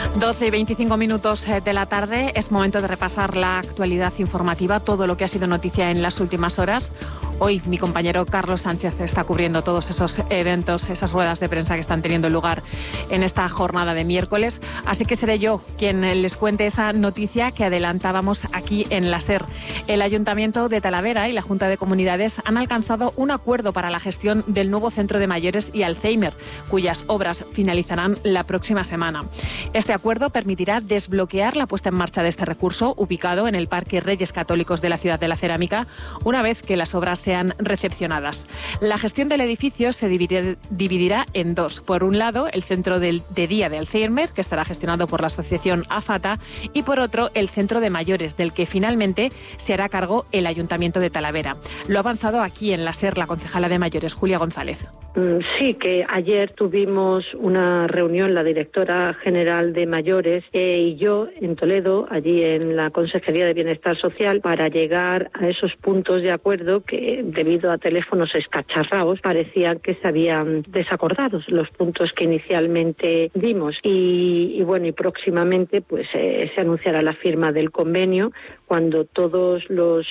12 y 25 minutos de la tarde, es momento de repasar la actualidad informativa, todo lo que ha sido noticia en las últimas horas. Hoy mi compañero Carlos Sánchez está cubriendo todos esos eventos, esas ruedas de prensa que están teniendo lugar en esta jornada de miércoles, así que seré yo quien les cuente esa noticia que adelantábamos aquí en la SER. El Ayuntamiento de Talavera y la Junta de Comunidades han alcanzado un acuerdo para la gestión del nuevo Centro de Mayores y Alzheimer, cuyas obras finalizarán la próxima semana. Este acuerdo permitirá desbloquear la puesta en marcha de este recurso, ubicado en el Parque Reyes Católicos de la Ciudad de la Cerámica, una vez que las obras sean recepcionadas. La gestión del edificio se dividirá en dos. Por un lado, el Centro de Día de Alzheimer, que estará gestionado por la asociación AFATA, y por otro, el Centro de Mayores, del que finalmente se hará cargo el Ayuntamiento de Talavera. Lo ha avanzado aquí en la SER la concejala de Mayores, Julia González. Sí, que ayer tuvimos una reunión, la directora general de Mayores y yo en Toledo, allí en la Consejería de Bienestar Social, para llegar a esos puntos de acuerdo que, debido a teléfonos escacharrados, parecían que se habían desacordado los puntos que inicialmente dimos. Y próximamente pues se anunciará la firma del convenio cuando todos los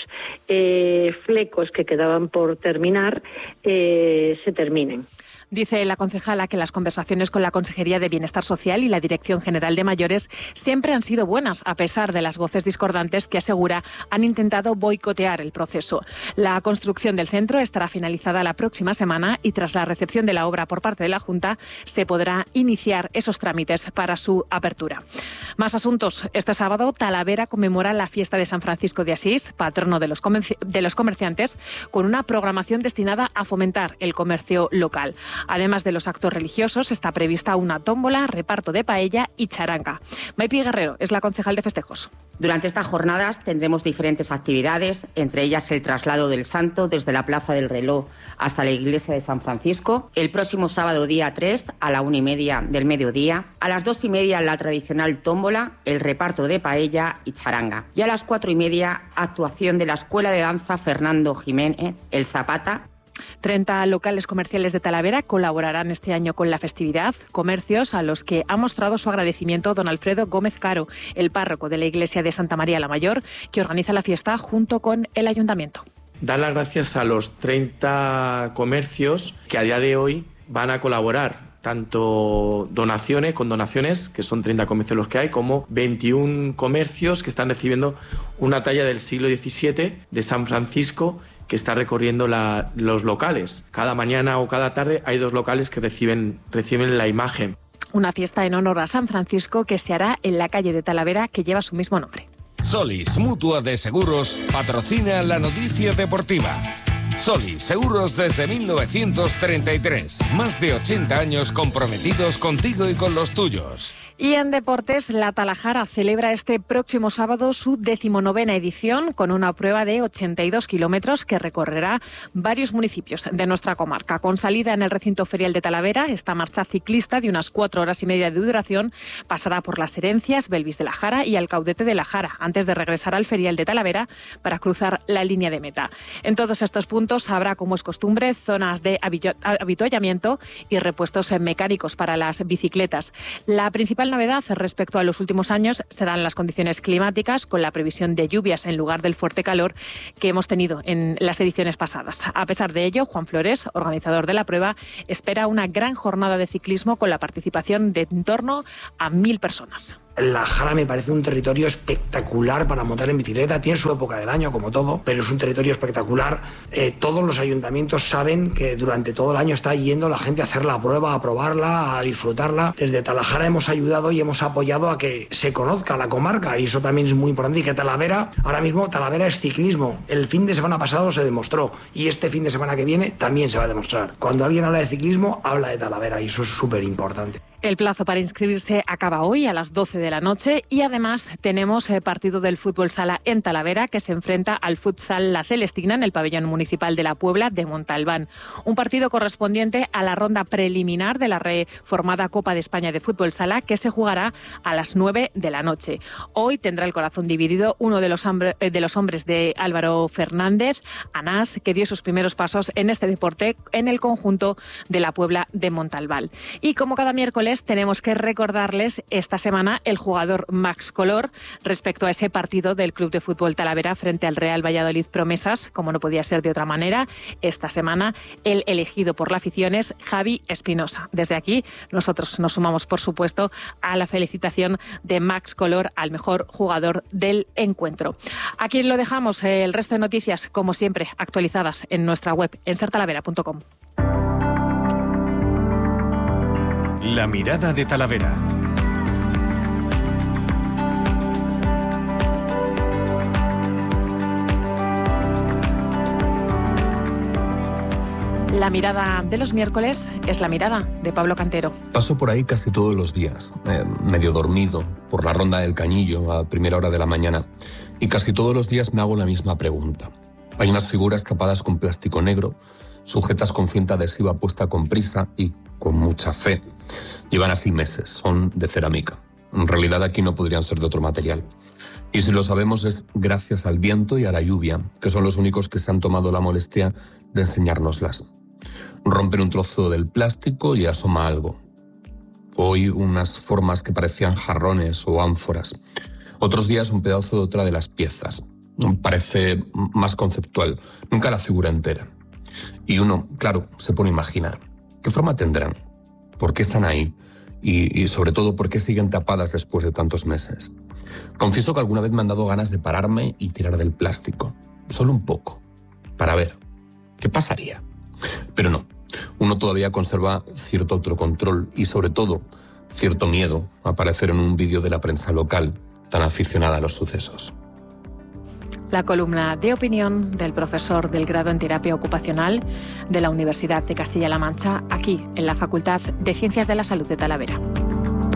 flecos que quedaban por terminar se terminen. Dice la concejala que las conversaciones con la Consejería de Bienestar Social y la Dirección General de Mayores siempre han sido buenas, a pesar de las voces discordantes que, asegura, han intentado boicotear el proceso. La construcción del centro estará finalizada la próxima semana y, tras la recepción de la obra por parte de la Junta, se podrá iniciar esos trámites para su apertura. Más asuntos. Este sábado, Talavera conmemora la fiesta de San Francisco de Asís, patrono de los comerciantes, con una programación destinada a fomentar el comercio local. Además de los actos religiosos, está prevista una tómbola, reparto de paella y charanga. Maipi Guerrero es la concejal de festejos. Durante estas jornadas tendremos diferentes actividades, entre ellas el traslado del santo desde la Plaza del Reloj hasta la iglesia de San Francisco. El próximo sábado, día 3, a la 1:30 del mediodía. A las 2:30, la tradicional tómbola, el reparto de paella y charanga. Y a las 4:30, actuación de la Escuela de Danza Fernando Jiménez, el Zapata. 30 locales comerciales de Talavera colaborarán este año con la festividad, comercios a los que ha mostrado su agradecimiento don Alfredo Gómez Caro, el párroco de la iglesia de Santa María la Mayor, que organiza la fiesta junto con el ayuntamiento. Dar las gracias a los 30 comercios que a día de hoy van a colaborar, tanto con donaciones, que son 30 comercios los que hay, como 21 comercios que están recibiendo una talla del siglo XVII de San Francisco, que está recorriendo los locales. Cada mañana o cada tarde hay 2 locales que reciben la imagen. Una fiesta en honor a San Francisco que se hará en la calle de Talavera, que lleva su mismo nombre. Solis, Mutua de Seguros, patrocina la noticia deportiva. Solis, seguros desde 1933. Más de 80 años comprometidos contigo y con los tuyos. Y en deportes, la Talajara celebra este próximo sábado su 19ª edición con una prueba de 82 kilómetros que recorrerá varios municipios de nuestra comarca. Con salida en el recinto ferial de Talavera, esta marcha ciclista de unas 4 horas y media de duración pasará por Las Herencias, Belvis de la Jara y Alcaudete de la Jara, antes de regresar al ferial de Talavera para cruzar la línea de meta. En todos estos puntos habrá, como es costumbre, zonas de avituallamiento y repuestos mecánicos para las bicicletas. La principal novedad respecto a los últimos años serán las condiciones climáticas, con la previsión de lluvias en lugar del fuerte calor que hemos tenido en las ediciones pasadas. A pesar de ello, Juan Flores, organizador de la prueba, espera una gran jornada de ciclismo con la participación de en torno a 1.000 personas. La Jara me parece un territorio espectacular para montar en bicicleta. Tiene su época del año, como todo, pero es un territorio espectacular. Todos los ayuntamientos saben que durante todo el año está yendo la gente a hacer la prueba, a probarla, a disfrutarla. Desde Talajara hemos ayudado y hemos apoyado a que se conozca la comarca, y eso también es muy importante. Y que Talavera, ahora mismo Talavera es ciclismo. El fin de semana pasado se demostró, y este fin de semana que viene también se va a demostrar. Cuando alguien habla de ciclismo, habla de Talavera, y eso es súper importante. El plazo para inscribirse acaba hoy a las 12 de de la noche y además tenemos partido del fútbol sala en Talavera que se enfrenta al futsal La Celestina en el pabellón municipal de la Puebla de Montalbán. Un partido correspondiente a la ronda preliminar de la reformada Copa de España de Fútbol Sala que se jugará a las 9 de la noche. Hoy tendrá el corazón dividido uno de los hombres de Álvaro Fernández, Anás, que dio sus primeros pasos en este deporte en el conjunto de la Puebla de Montalbán. Y como cada miércoles tenemos que recordarles esta semana el jugador Max Color respecto a ese partido del Club de Fútbol Talavera frente al Real Valladolid Promesas, como no podía ser de otra manera. Esta semana el elegido por la afición es Javi Espinosa. Desde aquí nosotros nos sumamos, por supuesto, a la felicitación de Max Color al mejor jugador del encuentro. Aquí lo dejamos, el resto de noticias, como siempre, actualizadas en nuestra web, en sertalavera.com. La mirada de Talavera. La mirada de los miércoles es la mirada de Pablo Cantero. Paso por ahí casi todos los días, medio dormido, por la ronda del Cañillo a primera hora de la mañana, y casi todos los días me hago la misma pregunta. Hay unas figuras tapadas con plástico negro, sujetas con cinta adhesiva puesta con prisa y con mucha fe. Llevan así meses, son de cerámica. En realidad aquí no podrían ser de otro material. Y si lo sabemos es gracias al viento y a la lluvia, que son los únicos que se han tomado la molestia de enseñárnoslas. Rompen un trozo del plástico y asoma algo. Hoy unas formas que parecían jarrones o ánforas. Otros días un pedazo de otra de las piezas. Parece más conceptual, nunca la figura entera. Y uno, claro, se pone a imaginar. ¿Qué forma tendrán? ¿Por qué están ahí? Y sobre todo, ¿por qué siguen tapadas después de tantos meses? Confieso que alguna vez me han dado ganas de pararme y tirar del plástico. Solo un poco. Para ver qué pasaría. Pero no. Uno todavía conserva cierto autocontrol y, sobre todo, cierto miedo a aparecer en un vídeo de la prensa local tan aficionada a los sucesos. La columna de opinión del profesor del grado en terapia ocupacional de la Universidad de Castilla-La Mancha, aquí en la Facultad de Ciencias de la Salud de Talavera.